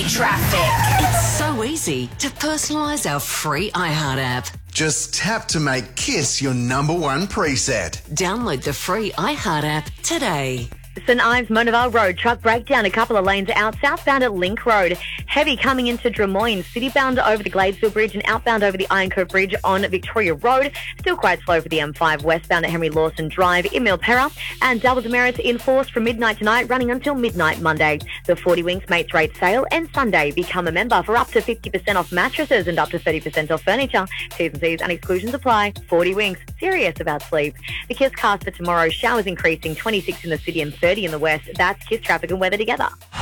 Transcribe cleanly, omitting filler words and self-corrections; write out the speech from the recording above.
Traffic. It's so easy to personalise our free iHeart app. Just tap to make KISS your number one preset. Download the free iHeart app today. St Ives Monavale Road, truck breakdown a couple of lanes out southbound at Link Road. Heavy coming into Drummoyne, citybound over the Gladesville Bridge and outbound over the Iron Cove Bridge on Victoria Road. Still quite slow for the M5 westbound at Henry Lawson Drive in Milperra. And double demerits in force from midnight tonight, running until midnight Monday. The 40 Winks Mates Rate sale and Sunday. Become a member for up to 50% off mattresses and up to 30% off furniture. T's and C's and exclusions apply. 40 Winks, serious about sleep. The KISS cast for tomorrow, showers increasing, 26 in the city and 30 in the west. That's KISS traffic and weather together.